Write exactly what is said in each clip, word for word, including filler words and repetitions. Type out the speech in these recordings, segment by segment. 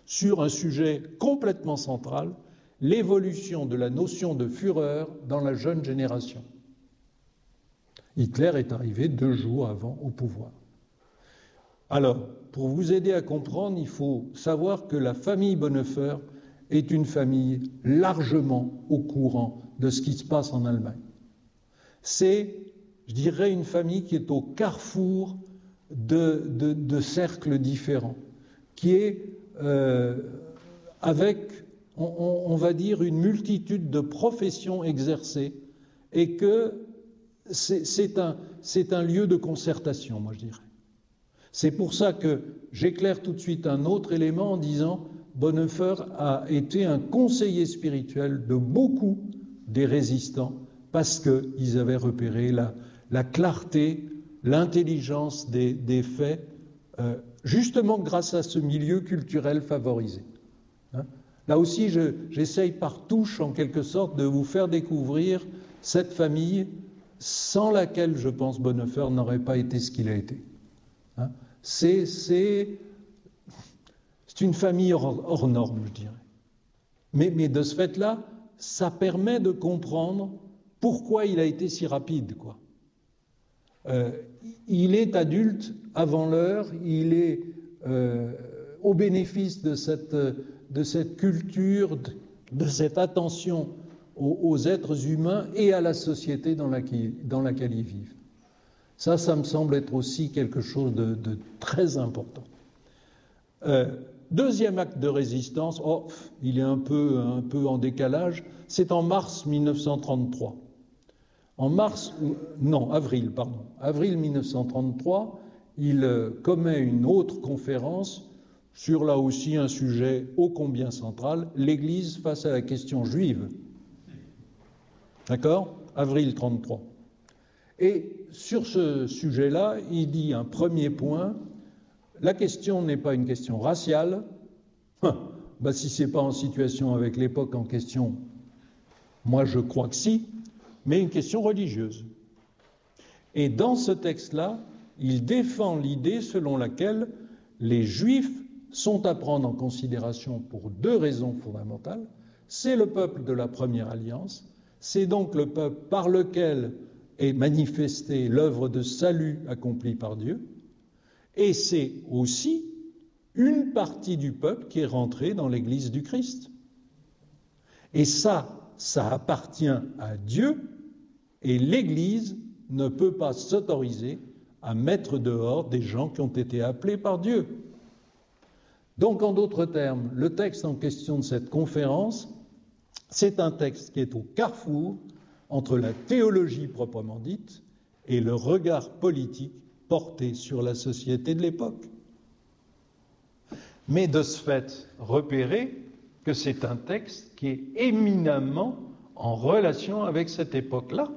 sur un sujet complètement central, l'évolution de la notion de Führer dans la jeune génération. Hitler est arrivé deux jours avant au pouvoir. Alors, pour vous aider à comprendre, il faut savoir que la famille Bonhoeffer est une famille largement au courant de ce qui se passe en Allemagne. C'est, je dirais, une famille qui est au carrefour de, de, de cercles différents, qui est euh, avec, on, on va dire, une multitude de professions exercées, et que c'est, c'est, un, c'est un lieu de concertation, moi je dirais. C'est pour ça que j'éclaire tout de suite un autre élément en disant Bonhoeffer a été un conseiller spirituel de beaucoup des résistants parce qu'ils avaient repéré la, la clarté, l'intelligence des, des faits, euh, justement grâce à ce milieu culturel favorisé. Hein? Là aussi, je, j'essaye par touche, en quelque sorte, de vous faire découvrir cette famille sans laquelle, je pense, Bonhoeffer n'aurait pas été ce qu'il a été. Hein? C'est, c'est, c'est une famille hors, hors norme, je dirais. Mais, mais de ce fait-là, ça permet de comprendre pourquoi il a été si rapide, quoi. Euh, il est adulte avant l'heure, il est euh, au bénéfice de cette, de cette culture, de, de cette attention aux, aux êtres humains et à la société dans laquelle, dans laquelle ils vivent. Ça, ça me semble être aussi quelque chose de, de très important. Euh, deuxième acte de résistance, oh, il est un peu, un peu en décalage, c'est en mars mille neuf cent trente-trois. En mars, non, avril, pardon, avril mille neuf cent trente-trois, il euh, commet une autre conférence sur, là aussi, un sujet ô combien central, l'Église face à la question juive. D'accord ? Avril trente-trois. Et sur ce sujet-là, il dit un premier point, la question n'est pas une question raciale, ben, si ce n'est pas en situation avec l'époque en question, moi je crois que si, mais une question religieuse. Et dans ce texte-là, il défend l'idée selon laquelle les Juifs sont à prendre en considération pour deux raisons fondamentales. C'est le peuple de la première alliance, c'est donc le peuple par lequel est manifestée l'œuvre de salut accomplie par Dieu, et c'est aussi une partie du peuple qui est rentrée dans l'Église du Christ. Et ça, ça appartient à Dieu, et l'Église ne peut pas s'autoriser à mettre dehors des gens qui ont été appelés par Dieu. Donc, en d'autres termes, le texte en question de cette conférence, c'est un texte qui est au carrefour entre la théologie proprement dite et le regard politique porté sur la société de l'époque. Mais de ce fait, repérez que c'est un texte qui est éminemment en relation avec cette époque-là.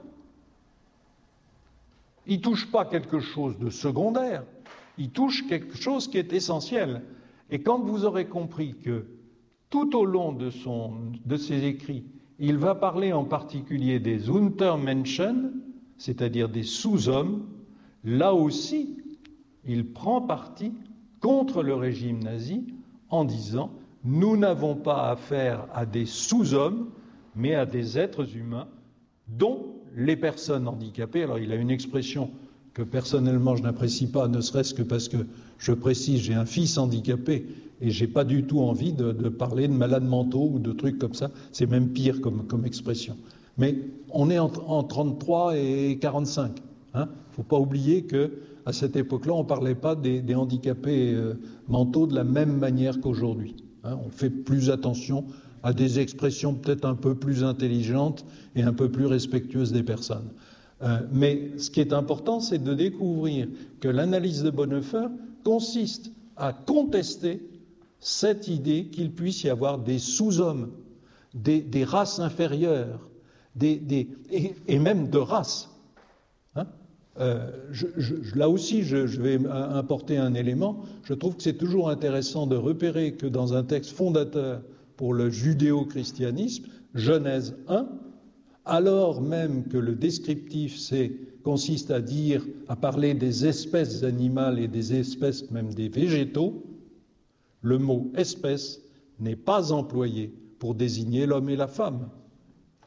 Il ne touche pas quelque chose de secondaire, il touche quelque chose qui est essentiel. Et quand vous aurez compris que tout au long de, son, de ses écrits, il va parler en particulier des Untermenschen, c'est-à-dire des sous-hommes, là aussi, il prend parti contre le régime nazi en disant « Nous n'avons pas affaire à des sous-hommes, mais à des êtres humains dont les personnes handicapées ». Alors il a une expression que personnellement je n'apprécie pas, ne serait-ce que parce que, je précise, j'ai un fils handicapé et j'ai pas du tout envie de, de parler de malades mentaux ou de trucs comme ça, c'est même pire comme, comme expression. Mais on est en, en trente-trois et quarante-cinq. Il hein. ne faut pas oublier qu'à cette époque-là, on ne parlait pas des, des handicapés euh, mentaux de la même manière qu'aujourd'hui. Hein. On fait plus attention à des expressions peut-être un peu plus intelligentes et un peu plus respectueuses des personnes. Euh, mais ce qui est important, c'est de découvrir que l'analyse de Bonhoeffer consiste à contester cette idée qu'il puisse y avoir des sous-hommes, des, des races inférieures, des, des, et, et même de races. Hein euh, je, je, là aussi, je, je vais importer un élément. Je trouve que c'est toujours intéressant de repérer que dans un texte fondateur pour le judéo-christianisme, Genèse un, alors même que le descriptif c'est, consiste à dire, à parler des espèces animales et des espèces même des végétaux, Le mot « espèce » n'est pas employé pour désigner l'homme et la femme. D'accord ?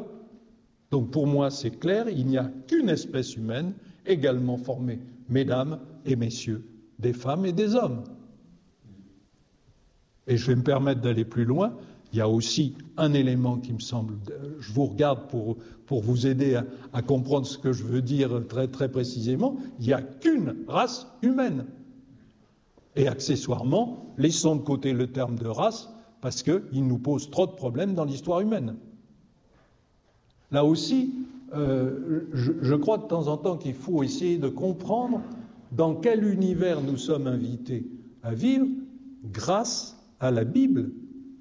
Donc pour moi, c'est clair, il n'y a qu'une espèce humaine, également formée, mesdames et messieurs, des femmes et des hommes. Et je vais me permettre d'aller plus loin. Il y a aussi un élément qui me semble, je vous regarde pour, pour vous aider à, à comprendre ce que je veux dire très, très précisément, il n'y a qu'une race humaine. Et accessoirement, laissons de côté le terme de race, parce qu'il nous pose trop de problèmes dans l'histoire humaine. Là aussi, euh, je, je crois de temps en temps qu'il faut essayer de comprendre dans quel univers nous sommes invités à vivre grâce à la Bible.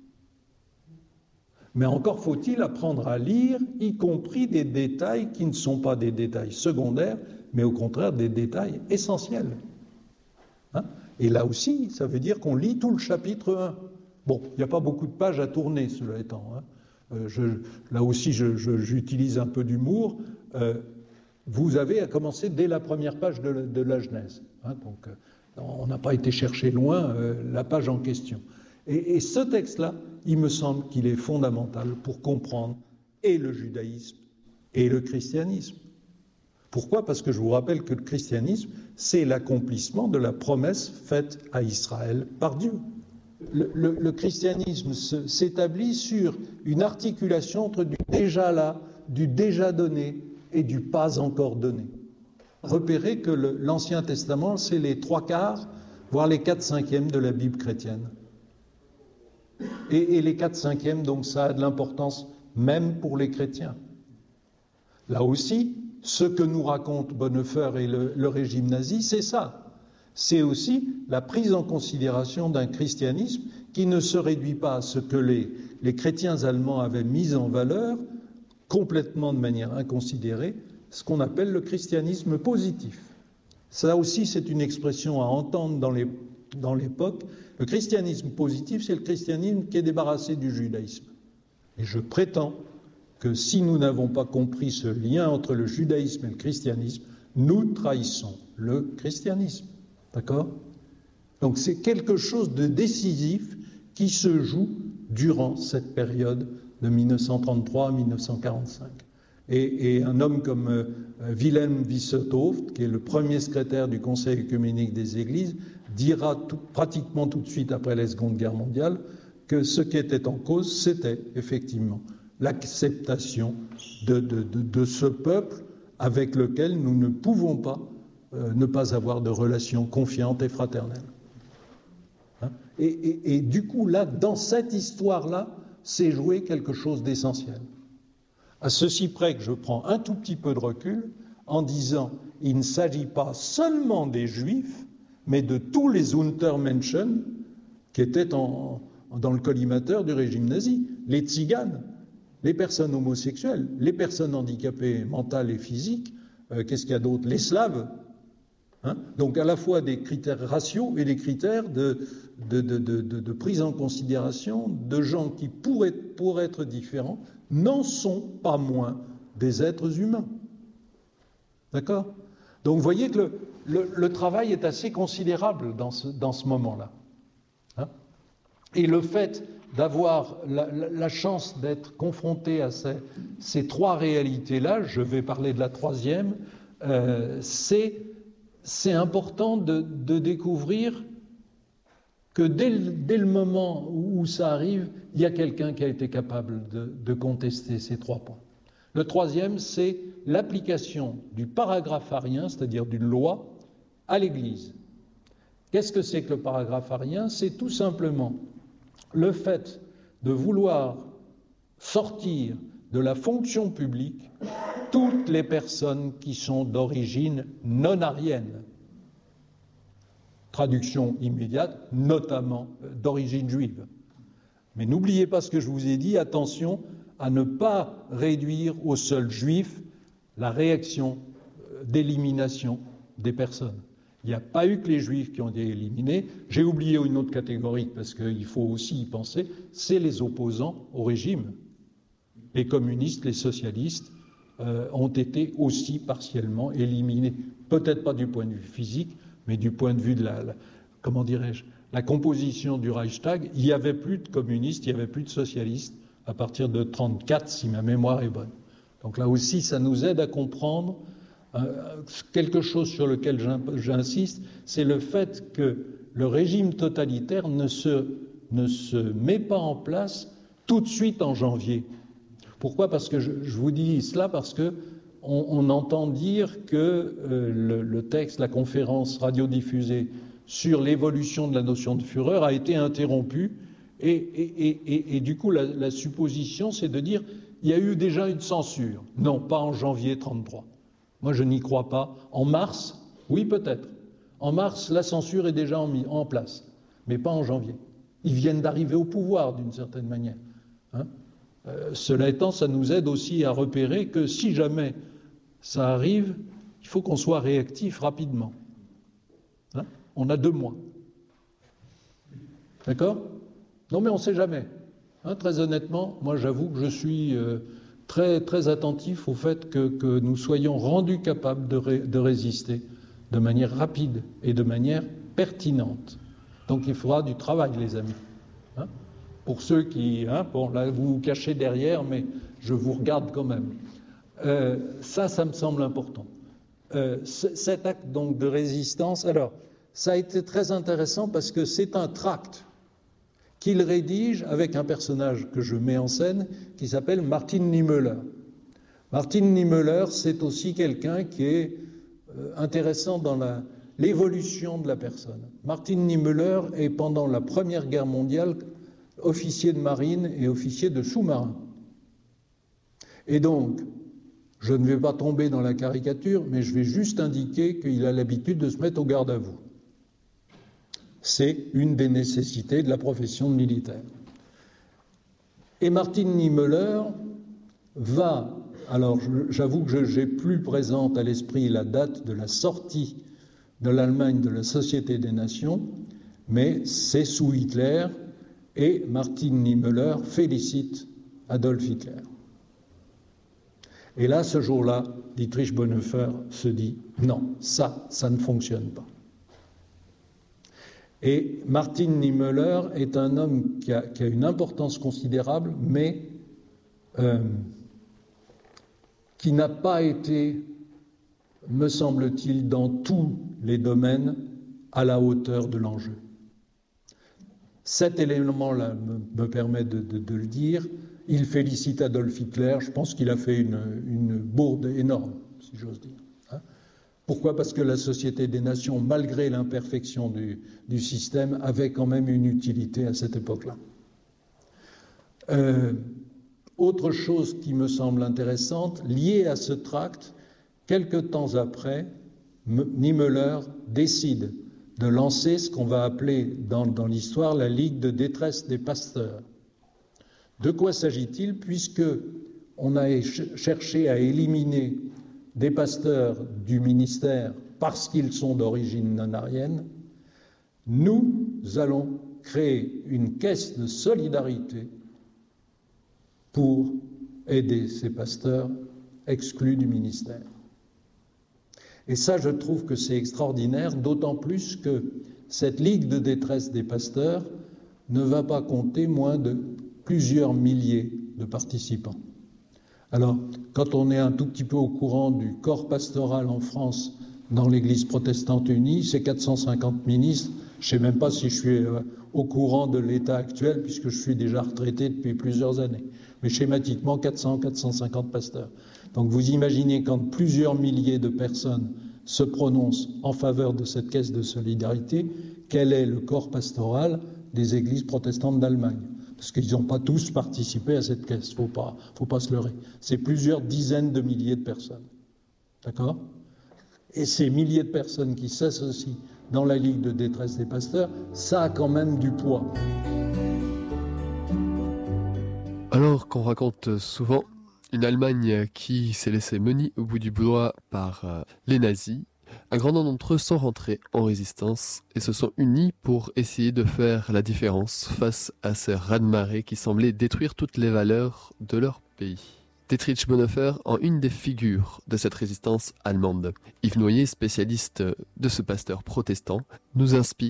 Mais encore faut-il apprendre à lire, y compris des détails qui ne sont pas des détails secondaires, mais au contraire des détails essentiels. Hein ? Et là aussi, ça veut dire qu'on lit tout le chapitre un. Bon, il n'y a pas beaucoup de pages à tourner, cela étant. Hein. Euh, je, là aussi, je, je, j'utilise un peu d'humour. Euh, vous avez à commencer dès la première page de, de la Genèse. Hein, donc, euh, on n'a pas été chercher loin euh, la page en question. Et, et ce texte-là, il me semble qu'il est fondamental pour comprendre et le judaïsme et le christianisme. Pourquoi ? Parce que je vous rappelle que le christianisme, c'est l'accomplissement de la promesse faite à Israël par Dieu. Le, le, le christianisme se, s'établit sur une articulation entre du déjà là, du déjà donné et du pas encore donné. Repérez que le, l'Ancien Testament, c'est les trois quarts, voire les quatre cinquièmes de la Bible chrétienne. Et, et les quatre cinquièmes, donc ça a de l'importance même pour les chrétiens. Là aussi, ce que nous raconte Bonhoeffer et le, le régime nazi, c'est ça. C'est aussi la prise en considération d'un christianisme qui ne se réduit pas à ce que les, les chrétiens allemands avaient mis en valeur, complètement de manière inconsidérée, ce qu'on appelle le christianisme positif. Ça aussi, c'est une expression à entendre dans, les, dans l'époque. Le christianisme positif, c'est le christianisme qui est débarrassé du judaïsme. Et je prétends que si nous n'avons pas compris ce lien entre le judaïsme et le christianisme, nous trahissons le christianisme. D'accord ? Donc c'est quelque chose de décisif qui se joue durant cette période de mille neuf cent trente-trois à mille neuf cent quarante-cinq. Et, et un homme comme euh, Wilhelm Wisseltoft, qui est le premier secrétaire du Conseil œcuménique des Églises, dira tout, pratiquement tout de suite après la Seconde Guerre mondiale que ce qui était en cause, c'était effectivement l'acceptation de, de, de, de ce peuple avec lequel nous ne pouvons pas euh, ne pas avoir de relations confiantes et fraternelles. Hein ? et, et, et du coup, là, dans cette histoire-là, c'est joué quelque chose d'essentiel. À ceci près que je prends un tout petit peu de recul en disant il ne s'agit pas seulement des Juifs, mais de tous les Untermenschen qui étaient en, dans le collimateur du régime nazi, les tziganes, les personnes homosexuelles, les personnes handicapées mentales et physiques, euh, qu'est-ce qu'il y a d'autre ? Les Slaves. Hein ? Donc à la fois des critères raciaux et des critères de, de, de, de, de, de prise en considération de gens qui pourraient, pourraient être différents, n'en sont pas moins des êtres humains. D'accord ? Donc vous voyez que le, le, le travail est assez considérable dans ce, dans ce moment-là. Hein ? Et le fait d'avoir la, la, la chance d'être confronté à ces, ces trois réalités-là, je vais parler de la troisième, euh, c'est, c'est important de, de découvrir que dès le, dès le moment où, où ça arrive, il y a quelqu'un qui a été capable de, de contester ces trois points. Le troisième, c'est l'application du paragraphe arien, c'est-à-dire d'une loi, à l'Église. Qu'est-ce que c'est que le paragraphe arien ? C'est tout simplement le fait de vouloir sortir de la fonction publique toutes les personnes qui sont d'origine non arienne. Traduction immédiate, notamment d'origine juive. Mais n'oubliez pas ce que je vous ai dit, attention à ne pas réduire aux seuls juifs la réaction d'élimination des personnes. Il n'y a pas eu que les juifs qui ont été éliminés. J'ai oublié une autre catégorie parce qu'il faut aussi y penser, c'est les opposants au régime. Les communistes, les socialistes euh, ont été aussi partiellement éliminés. Peut-être pas du point de vue physique, mais du point de vue de la, la comment dirais-je, la composition du Reichstag, il n'y avait plus de communistes, il n'y avait plus de socialistes à partir de trente-quatre, si ma mémoire est bonne. Donc là aussi, ça nous aide à comprendre euh, quelque chose sur lequel j'insiste, c'est le fait que le régime totalitaire ne se, ne se met pas en place tout de suite en janvier. Pourquoi ? Parce que je, je vous dis cela parce que on, on entend dire que euh, le, le texte, la conférence radiodiffusée sur l'évolution de la notion de Führer a été interrompu et, et, et, et, et du coup la, la supposition c'est de dire il y a eu déjà une censure. Non, pas en janvier trente-trois. Moi je n'y crois pas. En mars, oui peut-être. En mars, la censure est déjà en, en place, mais pas en janvier. Ils viennent d'arriver au pouvoir d'une certaine manière. Hein euh, cela étant, ça nous aide aussi à repérer que si jamais ça arrive, il faut qu'on soit réactif rapidement. Hein on a deux mois. D'accord ? Non mais on ne sait jamais. Hein, très honnêtement, moi j'avoue que je suis euh, très, très attentif au fait que, que nous soyons rendus capables de, ré, de résister de manière rapide et de manière pertinente. Donc il faudra du travail, les amis. Hein pour ceux qui... Hein, bon, là, vous vous cachez derrière, mais je vous regarde quand même. Euh, ça, ça me semble important. Euh, cet acte donc de résistance, alors, ça a été très intéressant parce que c'est un tract qu'il rédige avec un personnage que je mets en scène qui s'appelle Martin Niemöller. Martin Niemöller, c'est aussi quelqu'un qui est euh, intéressant dans la, l'évolution de la personne. Martin Niemöller est pendant la Première Guerre mondiale officier de marine et officier de sous-marin. Et donc, je ne vais pas tomber dans la caricature, mais je vais juste indiquer qu'il a l'habitude de se mettre au garde à vous. C'est une des nécessités de la profession de militaire. Et Martin Niemöller va, alors j'avoue que j'ai plus présente à l'esprit la date de la sortie de l'Allemagne de la Société des Nations, mais c'est sous Hitler et Martin Niemöller félicite Adolf Hitler. Et là, ce jour-là, Dietrich Bonhoeffer se dit non, ça, ça ne fonctionne pas. Et Martin Niemöller est un homme qui a, qui a une importance considérable, mais euh, qui n'a pas été, me semble-t-il, dans tous les domaines à la hauteur de l'enjeu. Cet élément-là me, me permet de, de, de le dire. Il félicite Adolf Hitler. Je pense qu'il a fait une, une bourde énorme, si j'ose dire. Hein ? Pourquoi ? Parce que la Société des Nations, malgré l'imperfection du, du système, avait quand même une utilité à cette époque-là. Euh, autre chose qui me semble intéressante, liée à ce tract, quelque temps après, Niemöller décide de lancer ce qu'on va appeler dans, dans l'histoire la Ligue de détresse des pasteurs. De quoi s'agit-il ? Puisque on a cherché à éliminer des pasteurs du ministère parce qu'ils sont d'origine non-aryenne, nous allons créer une caisse de solidarité pour aider ces pasteurs exclus du ministère. Et ça, je trouve que c'est extraordinaire, d'autant plus que cette ligue de détresse des pasteurs ne va pas compter moins de plusieurs milliers de participants. Alors, quand on est un tout petit peu au courant du corps pastoral en France dans l'Église protestante unie, c'est quatre cent cinquante ministres. Je ne sais même pas si je suis euh, au courant de l'état actuel, puisque je suis déjà retraité depuis plusieurs années. Mais schématiquement, quatre cents à quatre cent cinquante pasteurs. Donc vous imaginez quand plusieurs milliers de personnes se prononcent en faveur de cette caisse de solidarité, quel est le corps pastoral des églises protestantes d'Allemagne ? Parce qu'ils n'ont pas tous participé à cette caisse, il ne faut pas, faut pas se leurrer. C'est plusieurs dizaines de milliers de personnes. D'accord ? Et ces milliers de personnes qui s'associent dans la Ligue de détresse des pasteurs, ça a quand même du poids. Alors qu'on raconte souvent une Allemagne qui s'est laissée mener au bout du doigt par euh, les nazis, un grand nombre d'entre eux sont rentrés en résistance et se sont unis pour essayer de faire la différence face à ces raz-de-marée qui semblaient détruire toutes les valeurs de leur pays. Dietrich Bonhoeffer en une des figures de cette résistance allemande. Yves Noyer, spécialiste de ce pasteur protestant, nous inspire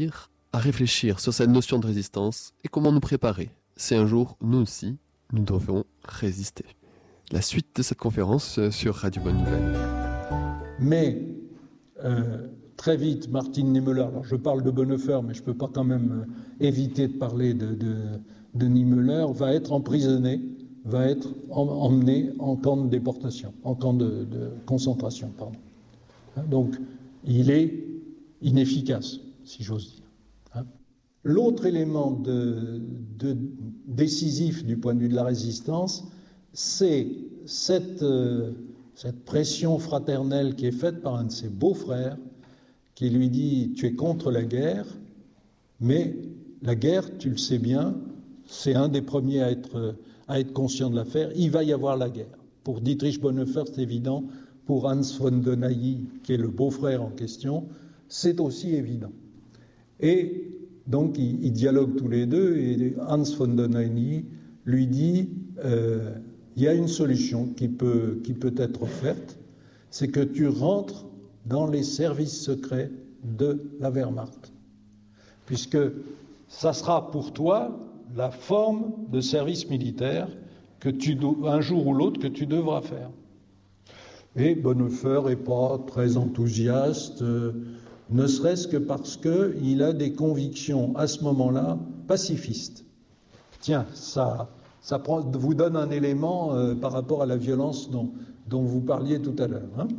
à réfléchir sur cette notion de résistance et comment nous préparer si un jour, nous aussi, nous devons résister. La suite de cette conférence sur Radio Bonne Nouvelle. Mais euh, très vite, Martin Niemöller, alors je parle de Bonhoeffer, mais je ne peux pas quand même euh, éviter de parler de, de, de Niemöller, va être emprisonné, va être em, emmené en camp de déportation, en camp de, de concentration, pardon. Donc, il est inefficace, si j'ose dire. Hein. L'autre élément de, de décisif du point de vue de la résistance, c'est cette, euh, cette pression fraternelle qui est faite par un de ses beaux-frères, qui lui dit « Tu es contre la guerre, mais la guerre, tu le sais bien, c'est un des premiers à être, à être conscient de l'affaire, il va y avoir la guerre. » Pour Dietrich Bonhoeffer, c'est évident. Pour Hans von Donayi, qui est le beau-frère en question, c'est aussi évident. Et donc, ils, ils dialoguent tous les deux, et Hans von Donayi lui dit euh, il y a une solution qui peut, qui peut être offerte, c'est que tu rentres dans les services secrets de la Wehrmacht, puisque ça sera pour toi la forme de service militaire que tu, un jour ou l'autre que tu devras faire. Et Bonhoeffer n'est pas très enthousiaste, euh, ne serait-ce que parce qu'il a des convictions à ce moment-là pacifistes. Tiens, ça, ça prend, vous donne un élément euh, par rapport à la violence dont, dont vous parliez tout à l'heure. Hein.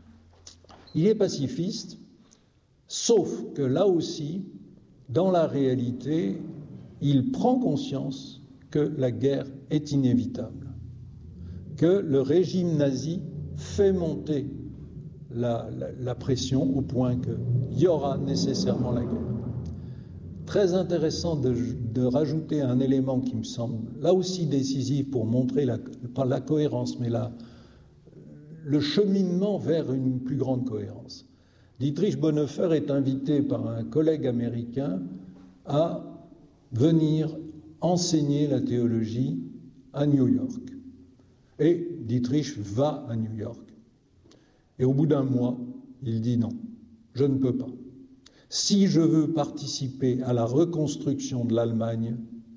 Il est pacifiste, sauf que là aussi, dans la réalité, il prend conscience que la guerre est inévitable, que le régime nazi fait monter la, la, la pression au point qu'il y aura nécessairement la guerre. Très intéressant de, de rajouter un élément qui me semble là aussi décisif pour montrer la, pas la cohérence, mais la, le cheminement vers une plus grande cohérence. Dietrich Bonhoeffer est invité par un collègue américain à venir enseigner la théologie à New York. Et Dietrich va à New York. Et au bout d'un mois, il dit non, je ne peux pas. Si je veux participer à la reconstruction de l'Allemagne,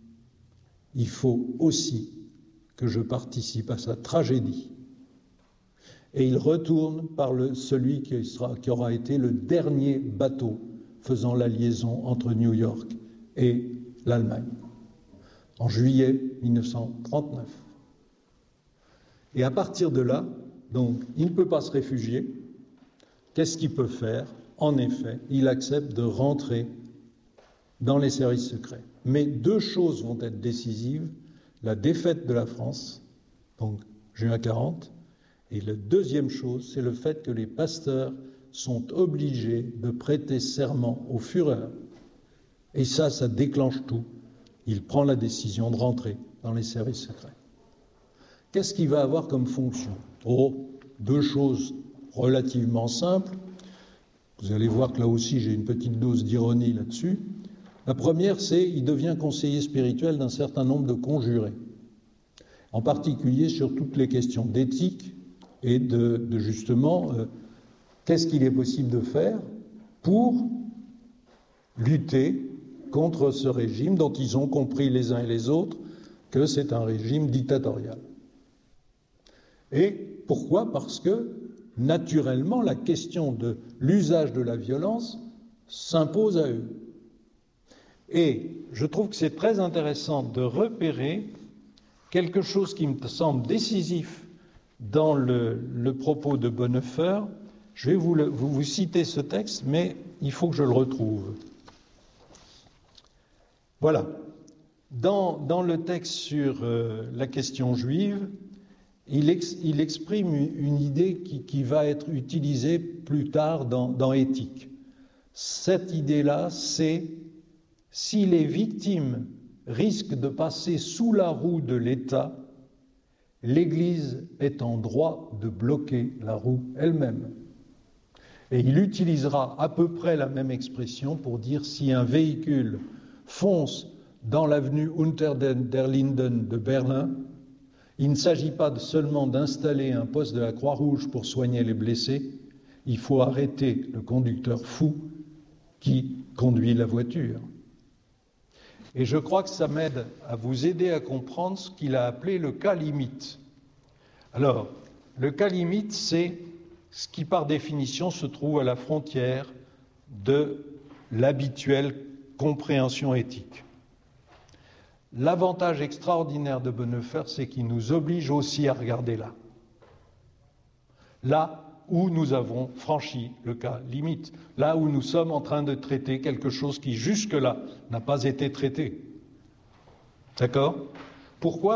il faut aussi que je participe à sa tragédie. Et il retourne par le, celui qui, sera, qui aura été le dernier bateau faisant la liaison entre New York et l'Allemagne, en juillet mille neuf cent trente-neuf. Et à partir de là, donc, il ne peut pas se réfugier. Qu'est-ce qu'il peut faire? En effet, il accepte de rentrer dans les services secrets. Mais deux choses vont être décisives. La défaite de la France, donc juin quarante, et la deuxième chose, c'est le fait que les pasteurs sont obligés de prêter serment au Führer. Et ça, ça déclenche tout. Il prend la décision de rentrer dans les services secrets. Qu'est-ce qu'il va avoir comme fonction? Oh, deux choses relativement simples. Vous allez voir que là aussi, j'ai une petite dose d'ironie là-dessus. La première, c'est qu'il devient conseiller spirituel d'un certain nombre de conjurés, en particulier sur toutes les questions d'éthique et de, de justement, euh, qu'est-ce qu'il est possible de faire pour lutter contre ce régime dont ils ont compris les uns et les autres que c'est un régime dictatorial. Et pourquoi? Parce que, naturellement, la question de l'usage de la violence s'impose à eux. Et je trouve que c'est très intéressant de repérer quelque chose qui me semble décisif dans le, le propos de Bonhoeffer. Je vais vous, le, vous, vous citer ce texte, mais il faut que je le retrouve. Voilà. Dans, dans le texte sur euh, la question juive, il, ex, il exprime une idée qui, qui va être utilisée plus tard dans, dans Éthique. Cette idée-là, c'est si les victimes risquent de passer sous la roue de l'État, l'Église est en droit de bloquer la roue elle-même. Et il utilisera à peu près la même expression pour dire si un véhicule fonce dans l'avenue Unter der Linden de Berlin, il ne s'agit pas seulement d'installer un poste de la Croix-Rouge pour soigner les blessés, il faut arrêter le conducteur fou qui conduit la voiture. Et je crois que ça m'aide à vous aider à comprendre ce qu'il a appelé le cas limite. Alors, le cas limite, c'est ce qui, par définition, se trouve à la frontière de l'habituelle compréhension éthique. L'avantage extraordinaire de Bonhoeffer, c'est qu'il nous oblige aussi à regarder là. Là où nous avons franchi le cas limite, là où nous sommes en train de traiter quelque chose qui jusque-là n'a pas été traité. D'accord ? Pourquoi ?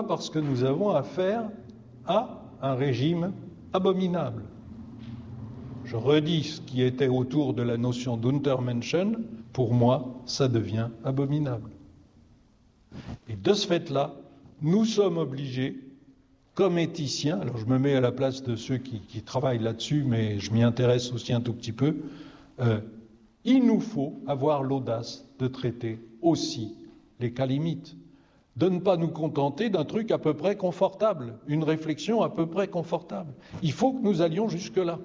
Parce que nous avons affaire à un régime abominable. Je redis ce qui était autour de la notion d'Untermenschen, pour moi, ça devient abominable. Et de ce fait-là, nous sommes obligés, comme éthiciens, alors je me mets à la place de ceux qui, qui travaillent là-dessus, mais je m'y intéresse aussi un tout petit peu, euh, il nous faut avoir l'audace de traiter aussi les cas limites, de ne pas nous contenter d'un truc à peu près confortable, une réflexion à peu près confortable. Il faut que nous allions jusque-là.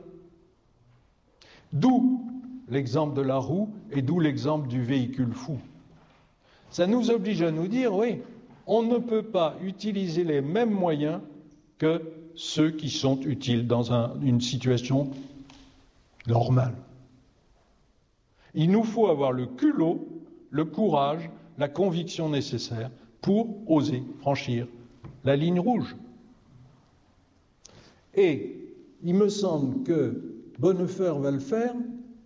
D'où l'exemple de la roue et d'où l'exemple du véhicule fou. Ça nous oblige à nous dire, oui, on ne peut pas utiliser les mêmes moyens que ceux qui sont utiles dans un, une situation normale. Il nous faut avoir le culot, le courage, la conviction nécessaire pour oser franchir la ligne rouge. Et il me semble que Bonhoeffer va le faire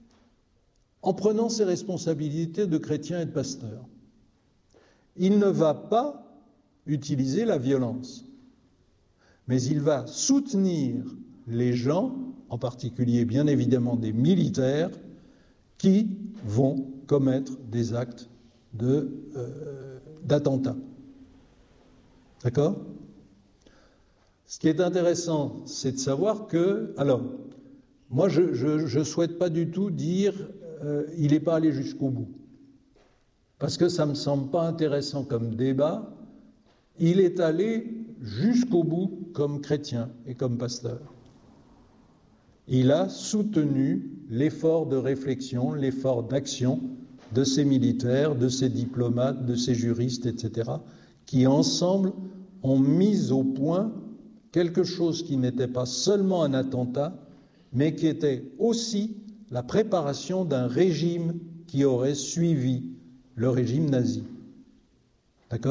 en prenant ses responsabilités de chrétien et de pasteur. Il ne va pas utiliser la violence, mais il va soutenir les gens, en particulier bien évidemment des militaires, qui vont commettre des actes de, euh, d'attentat. D'accord ? Ce qui est intéressant, c'est de savoir que, alors, moi je ne souhaite pas du tout dire euh, il n'est pas allé jusqu'au bout. Parce que ça ne me semble pas intéressant comme débat. Il est allé jusqu'au bout comme chrétien et comme pasteur. Il a soutenu l'effort de réflexion, l'effort d'action de ces militaires, de ces diplomates, de ces juristes, et cetera, qui ensemble ont mis au point quelque chose qui n'était pas seulement un attentat, mais qui était aussi la préparation d'un régime qui aurait suivi le régime nazi. D'accord ?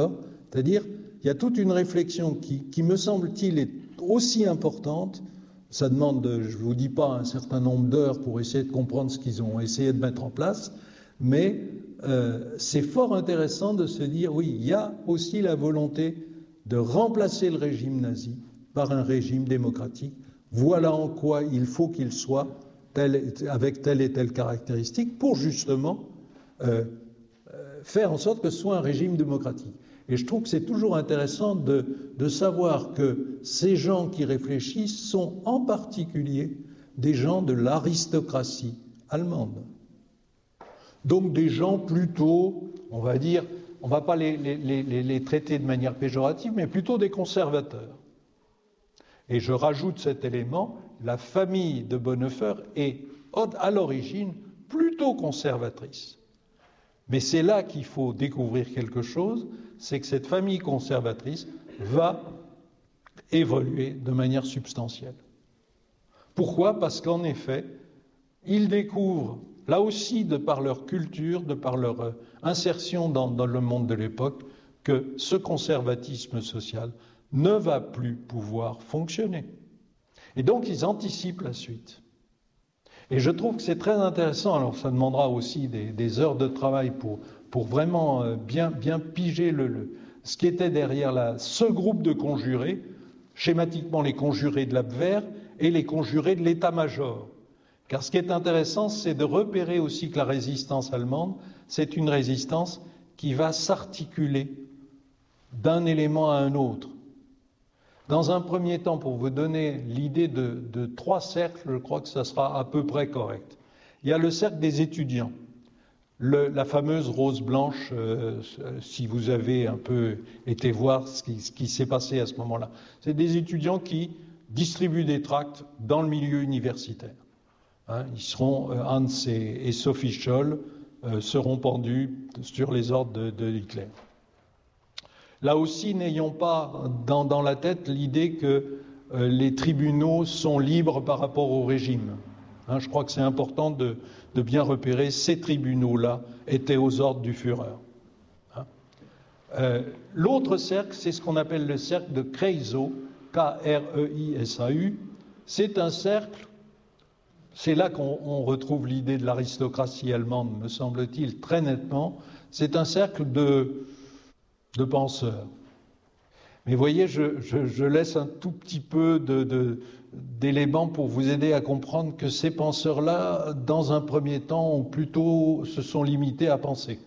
C'est-à-dire, il y a toute une réflexion qui, qui me semble-t-il, est aussi importante. Ça demande, je ne vous dis pas, un certain nombre d'heures pour essayer de comprendre ce qu'ils ont essayé de mettre en place, mais euh, c'est fort intéressant de se dire, oui, il y a aussi la volonté de remplacer le régime nazi par un régime démocratique. Voilà en quoi il faut qu'il soit tel, avec telle et telle caractéristique pour justement euh, euh, faire en sorte que ce soit un régime démocratique. Et je trouve que c'est toujours intéressant de, de savoir que ces gens qui réfléchissent sont en particulier des gens de l'aristocratie allemande. Donc des gens plutôt, on va dire, on ne va pas les, les, les, les traiter de manière péjorative, mais plutôt des conservateurs. Et je rajoute cet élément, la famille de Bonhoeffer est à l'origine plutôt conservatrice. Mais c'est là qu'il faut découvrir quelque chose, c'est que cette famille conservatrice va évoluer de manière substantielle. Pourquoi ? Parce qu'en effet, ils découvrent, là aussi de par leur culture, de par leur insertion dans, dans le monde de l'époque, que ce conservatisme social ne va plus pouvoir fonctionner. Et donc ils anticipent la suite. Et je trouve que c'est très intéressant, alors ça demandera aussi des, des heures de travail pour, pour vraiment bien, bien piger le, le, ce qui était derrière la, ce groupe de conjurés, schématiquement les conjurés de l'Abwehr et les conjurés de l'état-major. Car ce qui est intéressant, c'est de repérer aussi que la résistance allemande, c'est une résistance qui va s'articuler d'un élément à un autre. Dans un premier temps, pour vous donner l'idée de, de trois cercles, je crois que ça sera à peu près correct. Il y a le cercle des étudiants, le, la fameuse rose blanche, euh, si vous avez un peu été voir ce qui, ce qui s'est passé à ce moment-là. C'est des étudiants qui distribuent des tracts dans le milieu universitaire. Hein, ils seront, euh, Hans et, et Sophie Scholl euh, seront pendus sur les ordres de, de Hitler. Là aussi, n'ayons pas dans, dans la tête l'idée que euh, les tribunaux sont libres par rapport au régime. Hein, je crois que c'est important de, de bien repérer, ces tribunaux-là étaient aux ordres du Führer. Hein. Euh, l'autre cercle, c'est ce qu'on appelle le cercle de Kreisau, K R E I S A U. C'est un cercle, c'est là qu'on retrouve l'idée de l'aristocratie allemande, me semble-t-il, très nettement. C'est un cercle de, de penseurs. Mais vous voyez, je, je, je laisse un tout petit peu de, de, d'éléments pour vous aider à comprendre que ces penseurs-là, dans un premier temps, ont plutôt se sont limités à penser.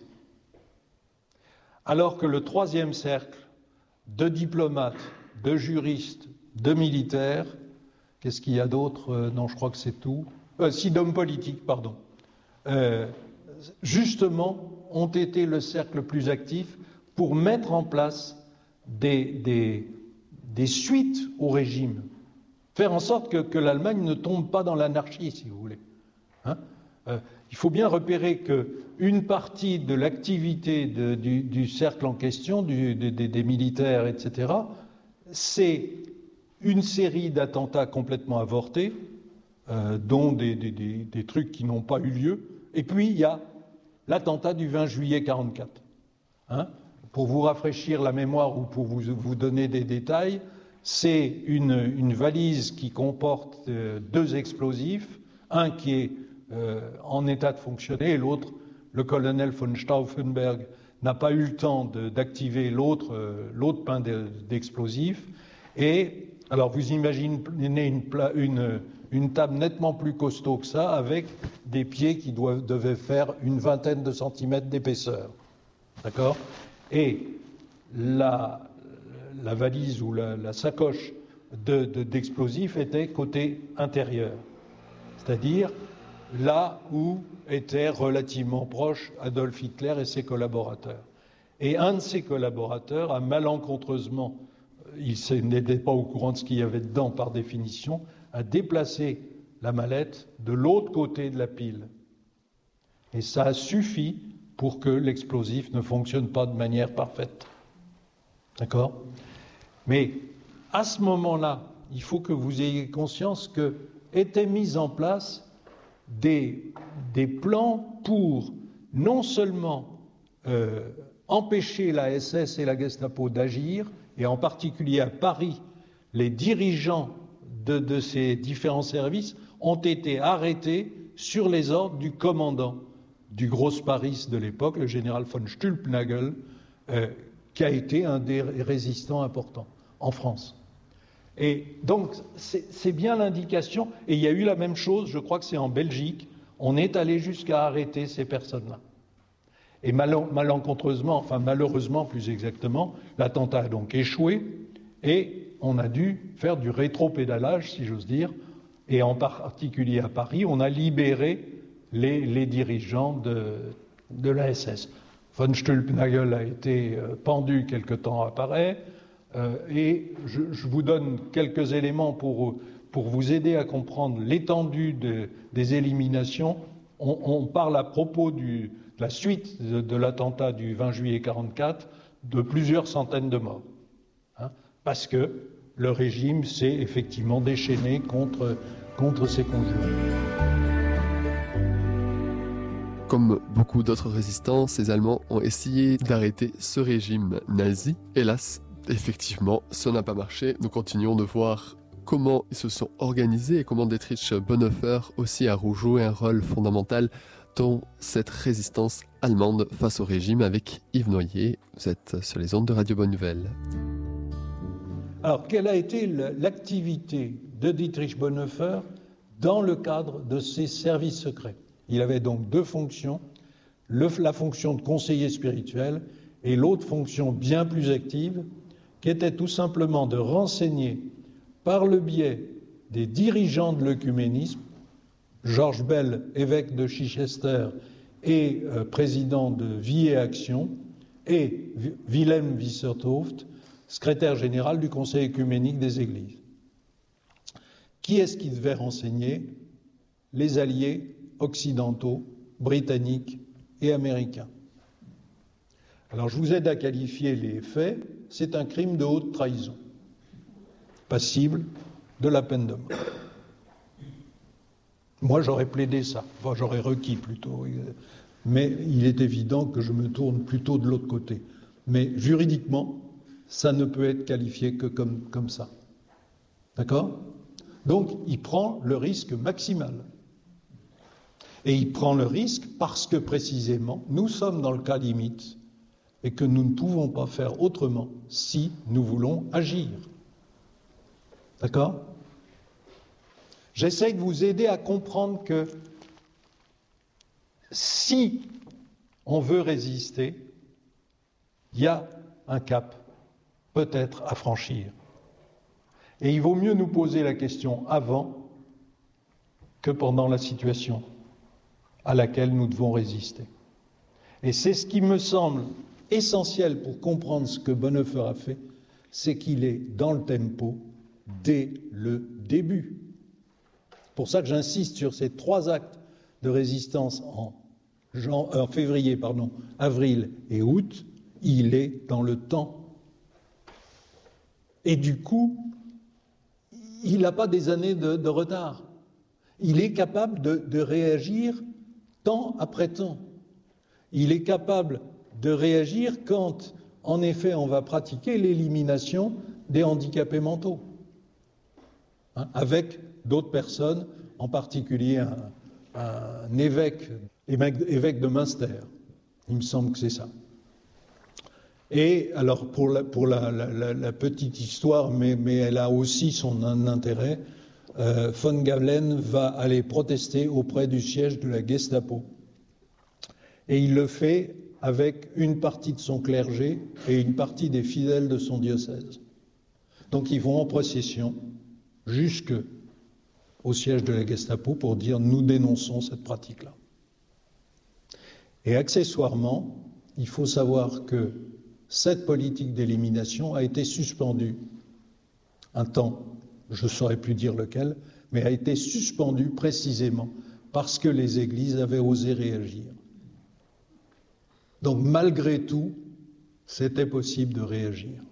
Alors que le troisième cercle de diplomates, de juristes, de militaires, qu'est-ce qu'il y a d'autre? euh, Non, je crois que c'est tout. Euh, si, d'hommes politiques, pardon. Euh, justement, ont été le cercle le plus actif pour mettre en place des, des, des suites au régime. Faire en sorte que, que l'Allemagne ne tombe pas dans l'anarchie, si vous voulez. Hein euh, il faut bien repérer qu'une partie de l'activité de, du, du cercle en question, du, de, de, des militaires, et cetera, c'est une série d'attentats complètement avortés, euh, dont des, des, des, des trucs qui n'ont pas eu lieu. Et puis, il y a l'attentat du vingt juillet quarante-quatre. Hein pour vous rafraîchir la mémoire ou pour vous, vous donner des détails, c'est une, une valise qui comporte euh, deux explosifs, un qui est euh, en état de fonctionner et l'autre, le colonel von Stauffenberg, n'a pas eu le temps de, d'activer l'autre, euh, l'autre pain de, d'explosifs. Et alors vous imaginez une, une, une table nettement plus costaud que ça, avec des pieds qui doivent, devaient faire une vingtaine de centimètres d'épaisseur. D'accord ? Et la, la valise ou la, la sacoche de, de, d'explosifs était côté intérieur, c'est-à-dire là où étaient relativement proches Adolf Hitler et ses collaborateurs. Et un de ses collaborateurs a malencontreusement, il n'était pas au courant de ce qu'il y avait dedans par définition, a déplacé la mallette de l'autre côté de la pile. Et ça a suffi pour que l'explosif ne fonctionne pas de manière parfaite. D'accord ? Mais à ce moment-là, il faut que vous ayez conscience que étaient mis en place des, des plans pour non seulement euh, empêcher la S S et la Gestapo d'agir, et en particulier à Paris, les dirigeants de, de ces différents services ont été arrêtés sur les ordres du commandant du Grossparis de l'époque, le général von Stülpnagel, euh, qui a été un des résistants importants en France. Et donc, c'est, c'est bien l'indication, et il y a eu la même chose, je crois que c'est en Belgique, on est allé jusqu'à arrêter ces personnes-là. Et mal, malencontreusement, enfin malheureusement plus exactement, l'attentat a donc échoué, et on a dû faire du rétropédalage, si j'ose dire, et en particulier à Paris, on a libéré Les, les dirigeants de, de la S S. Von Stülpnagel a été euh, pendu quelque temps après, euh, et je, je vous donne quelques éléments pour, pour vous aider à comprendre l'étendue de, des éliminations. On, on parle à propos du, de la suite de, de l'attentat du vingt juillet quarante-quatre de plusieurs centaines de morts, hein, parce que le régime s'est effectivement déchaîné contre, contre ses conjurés. Comme beaucoup d'autres résistants, ces Allemands ont essayé d'arrêter ce régime nazi. Hélas, effectivement, ça n'a pas marché. Nous continuons de voir comment ils se sont organisés et comment Dietrich Bonhoeffer aussi a joué un rôle fondamental dans cette résistance allemande face au régime avec Yves Noyer. Vous êtes sur les ondes de Radio Bonne Nouvelle. Alors, quelle a été l'activité de Dietrich Bonhoeffer dans le cadre de ses services secrets ? Il avait donc deux fonctions, le, la fonction de conseiller spirituel et l'autre fonction bien plus active, qui était tout simplement de renseigner par le biais des dirigeants de l'œcuménisme, Georges Bell, évêque de Chichester et euh, président de Vie et Action, et Wilhelm Wisserthoft, secrétaire général du Conseil œcuménique des Églises. Qui est-ce qui devait renseigner ? Les alliés occidentaux, britanniques et américains. Alors je vous aide à qualifier les faits. c'est un crime de haute trahison, passible de la peine de mort. Moi, j'aurais plaidé ça, enfin, j'aurais requis plutôt, mais il est évident que je me tourne plutôt de l'autre côté. Mais juridiquement, ça ne peut être qualifié que comme, comme ça. D'accord ? Donc, il prend le risque maximal. Et il prend le risque parce que, précisément, nous sommes dans le cas limite et que nous ne pouvons pas faire autrement si nous voulons agir. D'accord ? J'essaye de vous aider à comprendre que si on veut résister, il y a un cap, peut-être, à franchir. Et il vaut mieux nous poser la question avant que pendant la situation à laquelle nous devons résister. Et c'est ce qui me semble essentiel pour comprendre ce que Bonhoeffer a fait, c'est qu'il est dans le tempo dès le début. C'est pour ça que j'insiste sur ces trois actes de résistance en, jan- en février, pardon, avril et août. Il est dans le temps. Et du coup, il n'a pas des années de, de retard. Il est capable de, de réagir temps après temps. Il est capable de réagir quand, en effet, on va pratiquer l'élimination des handicapés mentaux, hein, avec d'autres personnes, en particulier un, un évêque, évêque de Münster. Il me semble que c'est ça. Et alors, pour la, pour la, la, la petite histoire, mais, mais elle a aussi son intérêt, euh, von Galen va aller protester auprès du siège de la Gestapo. Et il le fait avec une partie de son clergé et une partie des fidèles de son diocèse. Donc ils vont en procession jusque au siège de la Gestapo pour dire « nous dénonçons cette pratique-là ». Et accessoirement, il faut savoir que cette politique d'élimination a été suspendue un temps, je ne saurais plus dire lequel, mais a été suspendue précisément parce que les églises avaient osé réagir. Donc malgré tout, c'était possible de réagir.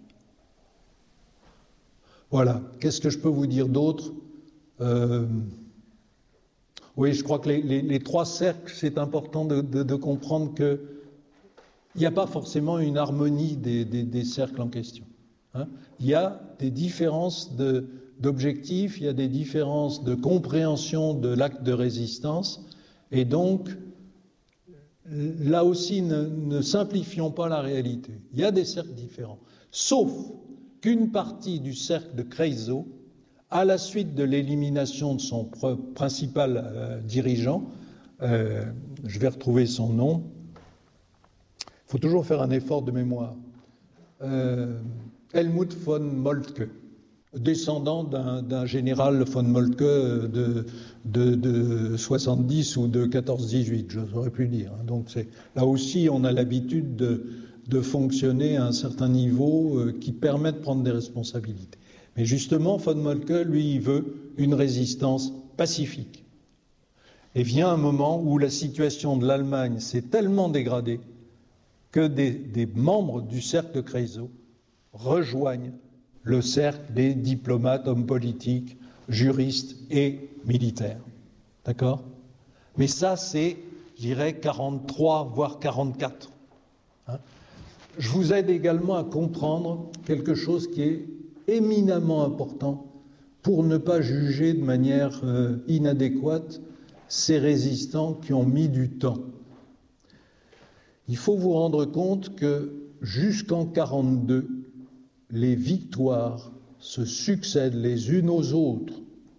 Voilà, qu'est-ce que je peux vous dire d'autre ? euh... Oui, je crois que les, les, les trois cercles, c'est important de, de, de comprendre que il n'y a pas forcément une harmonie des, des, des cercles en question. Hein. Il y a des différences de, d'objectifs, il y a des différences de compréhension de l'acte de résistance, et donc, là aussi, ne, ne simplifions pas la réalité. Il y a des cercles différents, sauf qu'une partie du cercle de Creusot, à la suite de l'élimination de son principal euh, dirigeant, euh, je vais retrouver son nom, il faut toujours faire un effort de mémoire. Euh, Helmut von Moltke, descendant d'un, d'un général von Moltke de, de, de soixante-dix ou de quatorze dix-huit, je n'aurais pu dire. Donc c'est, là aussi, on a l'habitude de, de fonctionner à un certain niveau euh, qui permet de prendre des responsabilités. Mais justement, von Moltke, lui, il veut une résistance pacifique. Et vient un moment où la situation de l'Allemagne s'est tellement dégradée que des, des membres du cercle de Creusot rejoignent le cercle des diplomates, hommes politiques, juristes et militaires. D'accord ? Mais ça, c'est, je dirais, quarante-trois, voire quarante-quatre. Hein ? Je vous aide également à comprendre quelque chose qui est éminemment important pour ne pas juger de manière euh, inadéquate ces résistants qui ont mis du temps. Il faut vous rendre compte que jusqu'en quarante-deux, les victoires se succèdent les unes aux autres.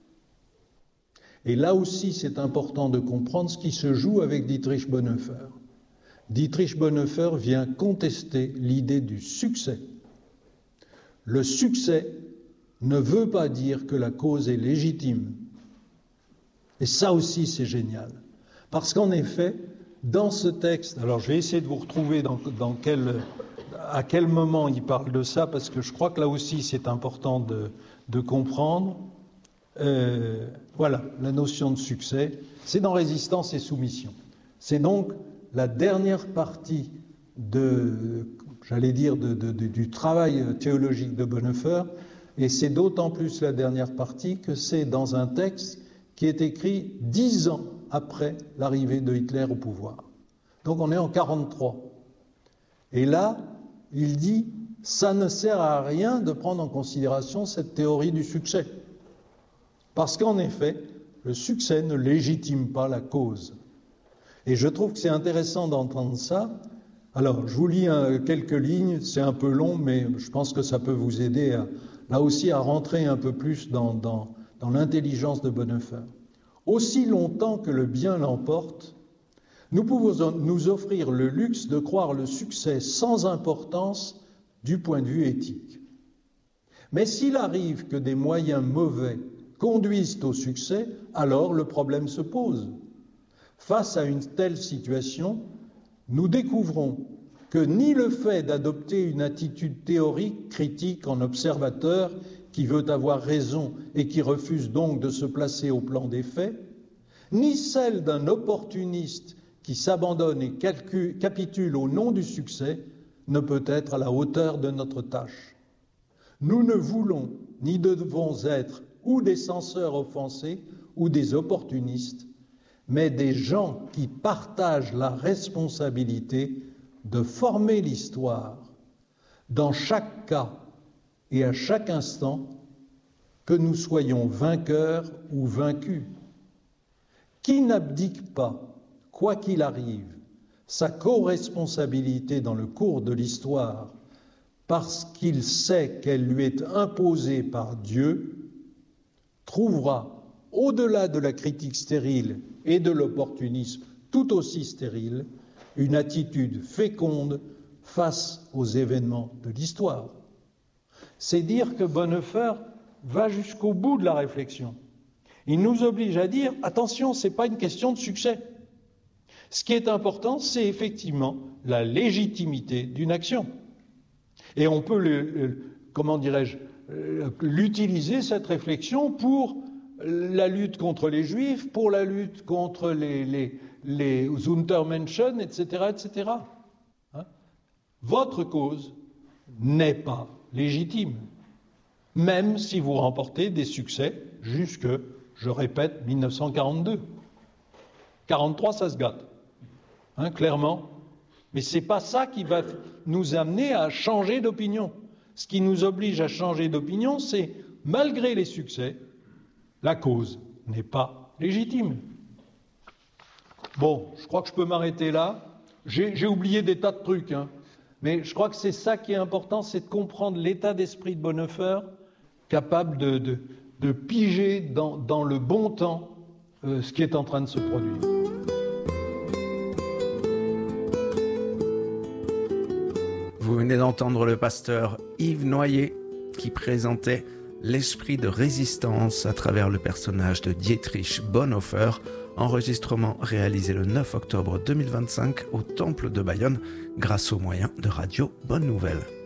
Et là aussi, c'est important de comprendre ce qui se joue avec Dietrich Bonhoeffer. Dietrich Bonhoeffer vient contester l'idée du succès. Le succès ne veut pas dire que la cause est légitime. Et ça aussi, c'est génial. Parce qu'en effet, dans ce texte, alors je vais essayer de vous retrouver dans, dans quel, à quel moment il parle de ça, parce que je crois que là aussi c'est important de, de comprendre. Euh, voilà, la notion de succès, c'est dans Résistance et Soumission. C'est donc la dernière partie de, j'allais dire, de, de, de, du travail théologique de Bonhoeffer, et c'est d'autant plus la dernière partie que c'est dans un texte qui est écrit dix ans après l'arrivée de Hitler au pouvoir. Donc on est en quarante-trois. Et là, il dit, ça ne sert à rien de prendre en considération cette théorie du succès. Parce qu'en effet, le succès ne légitime pas la cause. Et je trouve que c'est intéressant d'entendre ça. Alors, je vous lis un, quelques lignes, c'est un peu long, mais je pense que ça peut vous aider à, là aussi à rentrer un peu plus dans, dans, dans l'intelligence de Bonhoeffer. Aussi longtemps que le bien l'emporte, nous pouvons nous offrir le luxe de croire le succès sans importance du point de vue éthique. Mais s'il arrive que des moyens mauvais conduisent au succès, alors le problème se pose. Face à une telle situation, nous découvrons que ni le fait d'adopter une attitude théorique critique en observateur qui veut avoir raison et qui refuse donc de se placer au plan des faits, ni celle d'un opportuniste qui s'abandonne et calcule, capitule au nom du succès ne peut être à la hauteur de notre tâche. Nous ne voulons ni devons être ou des censeurs offensés ou des opportunistes, mais des gens qui partagent la responsabilité de former l'histoire dans chaque cas et à chaque instant, que nous soyons vainqueurs ou vaincus. Qui n'abdique pas, quoi qu'il arrive, sa co-responsabilité dans le cours de l'histoire parce qu'il sait qu'elle lui est imposée par Dieu, trouvera, au-delà de la critique stérile et de l'opportunisme tout aussi stérile, une attitude féconde face aux événements de l'histoire. C'est dire que Bonhoeffer va jusqu'au bout de la réflexion. Il nous oblige à dire, attention, ce n'est pas une question de succès. Ce qui est important, c'est effectivement la légitimité d'une action. Et on peut, le, le, comment dirais-je, l'utiliser, cette réflexion, pour la lutte contre les Juifs, pour la lutte contre les, les, les Untermenschen, et cetera, et cetera. Hein? Votre cause n'est pas légitime, même si vous remportez des succès jusque, je répète, mille neuf cent quarante-deux. quarante-trois, ça se gâte, hein, clairement. Mais ce n'est pas ça qui va nous amener à changer d'opinion. Ce qui nous oblige à changer d'opinion, c'est, malgré les succès, la cause n'est pas légitime. Bon, je crois que je peux m'arrêter là. J'ai, j'ai oublié des tas de trucs, hein. Mais je crois que c'est ça qui est important, c'est de comprendre l'état d'esprit de Bonhoeffer, capable de, de, de piger dans, dans le bon temps euh, ce qui est en train de se produire. Vous venez d'entendre le pasteur Yves Noyer qui présentait l'esprit de résistance à travers le personnage de Dietrich Bonhoeffer, enregistrement réalisé le neuf octobre deux mille vingt-cinq au Temple de Bayonne grâce aux moyens de Radio Bonne Nouvelle.